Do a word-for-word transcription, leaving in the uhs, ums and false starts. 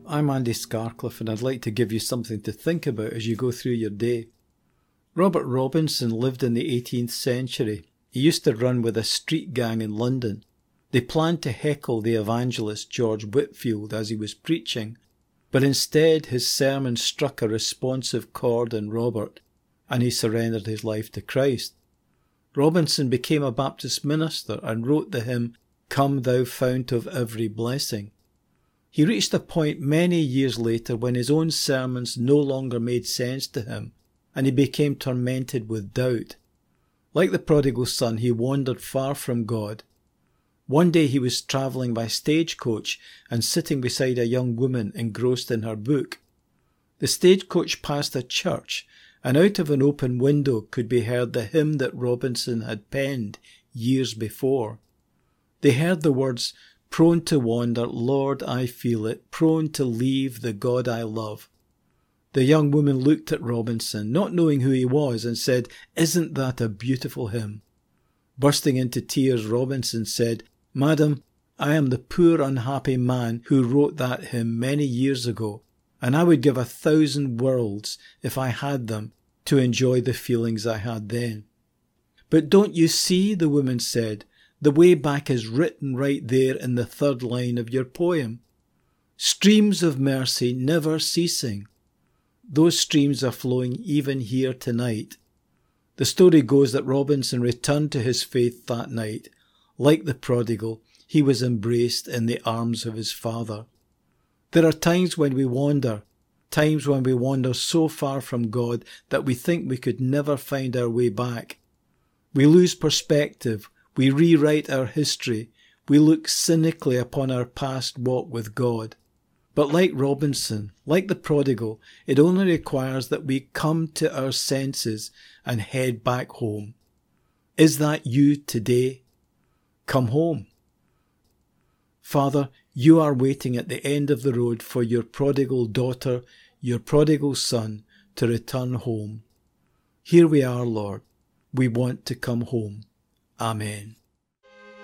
I'm Andy Scarcliffe, and I'd like to give you something to think about as you go through your day. Robert Robinson lived in the eighteenth century. He used to run with a street gang in London. They planned to heckle the evangelist George Whitefield as he was preaching, but instead his sermon struck a responsive chord in Robert, and he surrendered his life to Christ. Robinson became a Baptist minister and wrote the hymn, "Come Thou Fount of Every Blessing." He reached a point many years later when his own sermons no longer made sense to him, and he became tormented with doubt. Like the prodigal son, he wandered far from God. One day he was travelling by stagecoach and sitting beside a young woman engrossed in her book. The stagecoach passed a church, and out of an open window could be heard the hymn that Robinson had penned years before. They heard the words, "Prone to wander, Lord, I feel it, prone to leave the God I love." The young woman looked at Robinson, not knowing who he was, and said, "Isn't that a beautiful hymn?" Bursting into tears, Robinson said, "Madam, I am the poor unhappy man who wrote that hymn many years ago, and I would give a thousand worlds, if I had them, to enjoy the feelings I had then." "But don't you see," the woman said, "the way back is written right there in the third line of your poem. Streams of mercy never ceasing. Those streams are flowing even here tonight." The story goes that Robinson returned to his faith that night. Like the prodigal, he was embraced in the arms of his Father. There are times when we wander, times when we wander so far from God that we think we could never find our way back. We lose perspective. We rewrite our history. We look cynically upon our past walk with God. But like Robinson, like the prodigal, it only requires that we come to our senses and head back home. Is that you today? Come home. Father, you are waiting at the end of the road for your prodigal daughter, your prodigal son, to return home. Here we are, Lord. We want to come home. Amen.